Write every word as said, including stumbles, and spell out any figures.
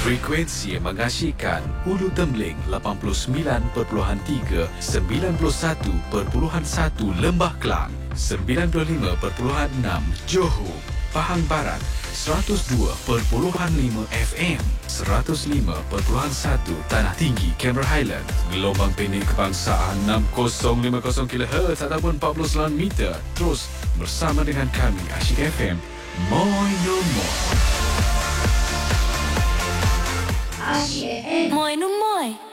Frekuensi yang mengasyikkan Ulu Tembeling lapan puluh sembilan perpuluhan tiga, sembilan puluh satu perpuluhan satu Lembah Kelang, sembilan puluh lima perpuluhan enam Johor, Pahang Barat, seratus dua perpuluhan lima F M, seratus lima perpuluhan satu Tanah Tinggi, Cameron Highland, gelombang pendek kebangsaan enam kosong lima kosong kilohertz ataupun empat puluh sembilan meter. Terus bersama dengan kami Asyik F M, Moi No Moi. Moi no moi.